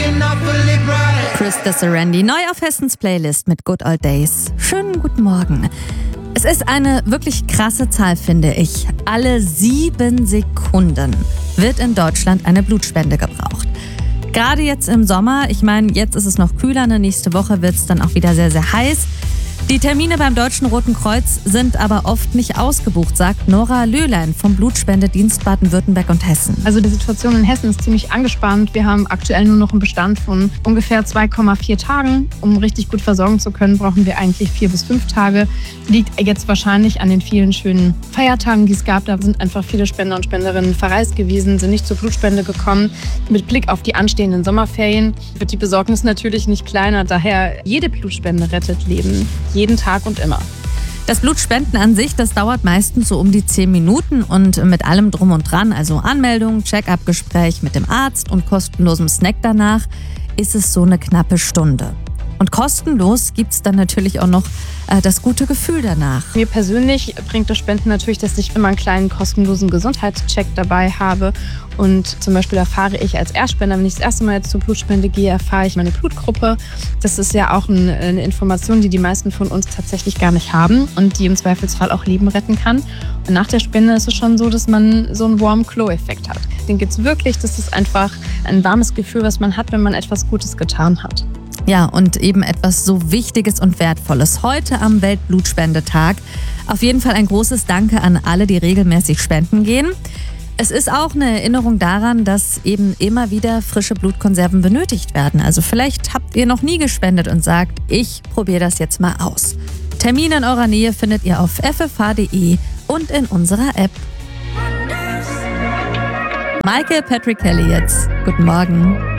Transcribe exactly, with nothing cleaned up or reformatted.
Krista Serendi, neu auf Hessens Playlist mit Good Old Days. Schönen guten Morgen. Es ist eine wirklich krasse Zahl, finde ich. Alle sieben Sekunden wird in Deutschland eine Blutspende gebraucht. Gerade jetzt im Sommer, ich meine, jetzt ist es noch kühler, ne? Nächste Woche wird es dann auch wieder sehr, sehr heiß. Die Termine beim Deutschen Roten Kreuz sind aber oft nicht ausgebucht, sagt Nora Löhlein vom Blutspendedienst Baden-Württemberg und Hessen. Also die Situation in Hessen ist ziemlich angespannt. Wir haben aktuell nur noch einen Bestand von ungefähr zwei Komma vier Tagen. Um richtig gut versorgen zu können, brauchen wir eigentlich vier bis fünf Tage. Liegt jetzt wahrscheinlich an den vielen schönen Feiertagen, die es gab. Da sind einfach viele Spender und Spenderinnen verreist gewesen, sind nicht zur Blutspende gekommen. Mit Blick auf die anstehenden Sommerferien wird die Besorgnis natürlich nicht kleiner. Daher, jede Blutspende rettet Leben. Jeden Tag und immer. Das Blutspenden an sich, das dauert meistens so um die zehn Minuten und mit allem drum und dran, also Anmeldung, Check-up-Gespräch mit dem Arzt und kostenlosem Snack danach, ist es so eine knappe Stunde. Und kostenlos gibt es dann natürlich auch noch äh, das gute Gefühl danach. Mir persönlich bringt das Spenden natürlich, dass ich immer einen kleinen kostenlosen Gesundheitscheck dabei habe. Und zum Beispiel erfahre ich als Erstspender, wenn ich das erste Mal jetzt zur Blutspende gehe, erfahre ich meine Blutgruppe. Das ist ja auch ein, eine Information, die die meisten von uns tatsächlich gar nicht haben und die im Zweifelsfall auch Leben retten kann. Und nach der Spende ist es schon so, dass man so einen Warm-Glow-Effekt hat. Den gibt es wirklich. Das ist einfach ein warmes Gefühl, was man hat, wenn man etwas Gutes getan hat. Ja, und eben etwas so Wichtiges und Wertvolles. Heute am Weltblutspendetag. Auf jeden Fall ein großes Danke an alle, die regelmäßig spenden gehen. Es ist auch eine Erinnerung daran, dass eben immer wieder frische Blutkonserven benötigt werden. Also vielleicht habt ihr noch nie gespendet und sagt, ich probiere das jetzt mal aus. Termine in eurer Nähe findet ihr auf f f h punkt d e und in unserer App. Michael Patrick Kelly jetzt. Guten Morgen.